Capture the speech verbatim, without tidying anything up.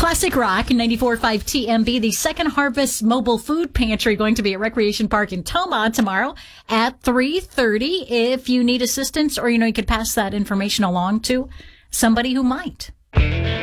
Classic Rock ninety-four point five T M B, the Second Harvest Mobile Food Pantry, going to be at Recreation Park in Toma tomorrow at three thirty. If you need assistance, or, you know, you could pass that information along to somebody who might.